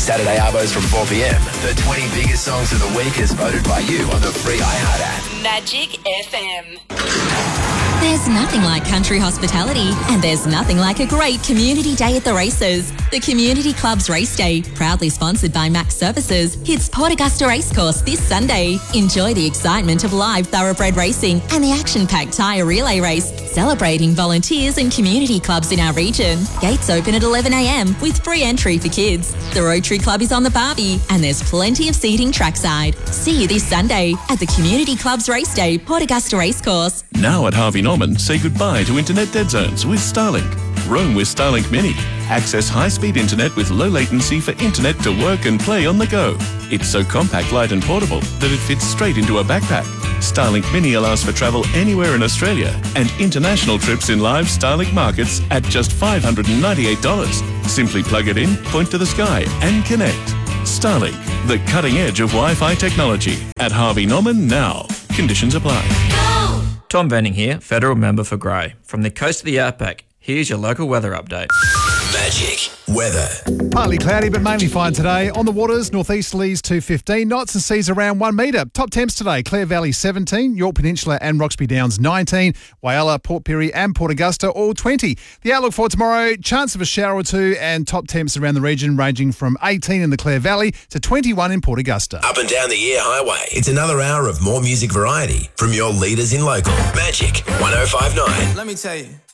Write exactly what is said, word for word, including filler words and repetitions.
Saturday Arbos from four p m. The twenty biggest songs of the week as voted by you on the free iHeart app. Magic F M. There's nothing like country hospitality, and there's nothing like a great community day at the races. The Community Club's Race Day, proudly sponsored by Max Services, hits Port Augusta Racecourse this Sunday. Enjoy the excitement of live thoroughbred racing and the action-packed tyre relay race, celebrating volunteers and community clubs in our region. Gates open at eleven a m with free entry for kids. The Rotary Club is on the barbie, and there's plenty of seating trackside. See you this Sunday at the Community Club's Race Day, Port Augusta Racecourse. Now at Harvey Norman, say goodbye to internet dead zones with Starlink. Roam with Starlink Mini. Access high-speed internet with low latency for internet to work and play on the go. It's so compact, light and portable that it fits straight into a backpack. Starlink Mini allows for travel anywhere in Australia and international trips in live Starlink markets at just five hundred ninety-eight dollars. Simply plug it in, point to the sky and connect. Starlink, the cutting edge of Wi-Fi technology. At Harvey Norman now. Conditions apply. Tom Venning here, Federal Member for Grey. From the coast of the Outback, here's your local weather update. Magic weather. Partly cloudy but mainly fine today. On the waters, northeasterlies to fifteen knots and seas around one metre. Top temps today, Clare Valley seventeen, York Peninsula and Roxby Downs nineteen, Whyalla, Port Pirie and Port Augusta all twenty. The outlook for tomorrow, chance of a shower or two and top temps around the region ranging from eighteen in the Clare Valley to twenty-one in Port Augusta. Up and down the Eyre Highway. It's another hour of more music variety from your leaders in local. Magic one oh five point nine. Let me tell you.